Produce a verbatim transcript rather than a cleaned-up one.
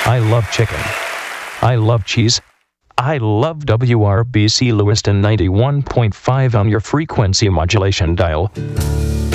I love chicken. I love cheese. I love W R B C Lewiston ninety-one point five on your frequency modulation dial.